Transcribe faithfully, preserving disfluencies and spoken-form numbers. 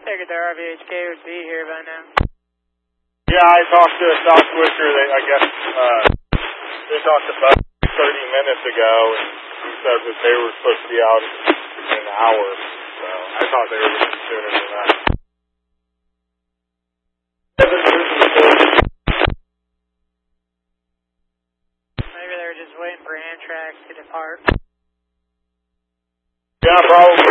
Figured the R V H K would be here by now. Yeah, I talked to South Swisher. They, I guess, uh, they talked to Bud thirty minutes ago, and he said that they were supposed to be out in an hour. So I thought they were going to be sooner than that. Maybe they were just waiting for Amtrak to depart. Yeah, probably.